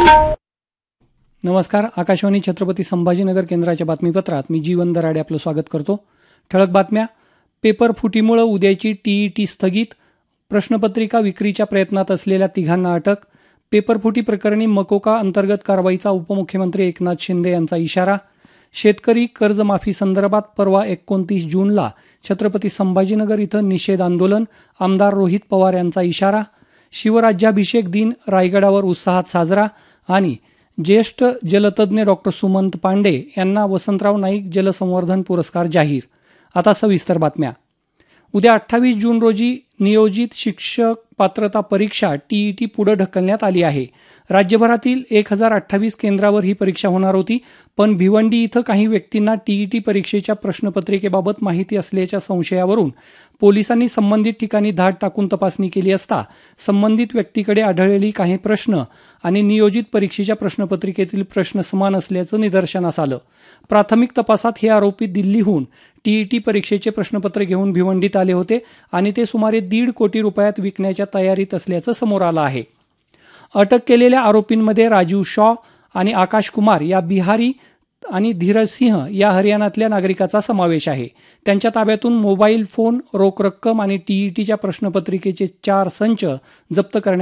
नमस्कार. आकाशवाणी छत्रपती संभाजीनगर केंद्राच्या बातमीपत्रात मी जीवन दराडे आपलं स्वागत करतो. ठळक बातम्या. पेपर फुटीमुळे उद्याची टीईटी स्थगित. प्रश्नपत्रिका विक्रीच्या प्रयत्नात असलेल्या तिघांना अटक. पेपरफुटी प्रकरणी मकोका अंतर्गत कारवाईचा उपमुख्यमंत्री एकनाथ शिंदे यांचा इशारा. शेतकरी कर्जमाफी संदर्भात परवा 29 जूनला छत्रपती संभाजीनगर इथं निषेध आंदोलन. आमदार रोहित पवार यांचा इशारा. शिवराज्याभिषेक दिन रायगडावर उत्साहात साजरा. आणि ज्येष्ठ जलतज्ञ डॉक्टर सुमंत पांडे यांना वसंतराव नाईक जलसंवर्धन पुरस्कार जाहीर. आता सविस्तर बातम्या. उद्या 28 जून रोजी नियोजित शिक्षक पात्रता परीक्षा टीईटी पुढे ढकलण्यात आली आहे. राज्यभरातील 1028 केंद्रावर ही परीक्षा होणार होती, पण भिवंडी इथं काही व्यक्तींना टीईटी परीक्षेच्या प्रश्नपत्रिकेबाबत माहिती असल्याच्या संशयावरून पोलिसांनी संबंधित ठिकाणी धाड टाकून तपासणी केली असता संबंधित व्यक्तीकडे आढळलेली काही प्रश्न आणि नियोजित परीक्षेच्या प्रश्नपत्रिकेतील प्रश्न समान असल्याचं निदर्शनास आलं. प्राथमिक तपासात हे आरोपी दिल्लीहून टीईटी परीक्षेचे प्रश्नपत्र घेऊन भिवंडीत आले होते आणि ते सुमारे 1.5 कोटी रुपयात विकण्याच्या तयारीत असल्याचं समोर आलं आहे. अटक केलेल्या आरोपींमध्ये राजीव शॉ आणि आकाश कुमार या बिहारी आणि धीरज सिंह या हरियाणातल्या नागरिकाचा समावेश आहे. त्यांच्या ताब्यातून मोबाईल फोन, रोख रक्कम आणि टीईटीच्या प्रश्नपत्रिकेचे 4 संच जप्त करण्यात